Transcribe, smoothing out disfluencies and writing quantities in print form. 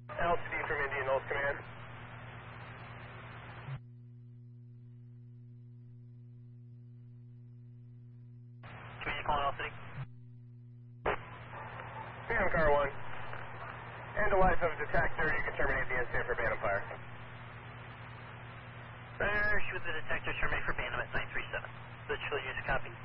LTD from Indian Knolls Command. Community calling LTD. Phantom Car 1. End of life of detector, you can terminate the incident for Phantom Fire. Fire, shoot the detector, terminate for Phantom at 937. Switch fuel use, copy.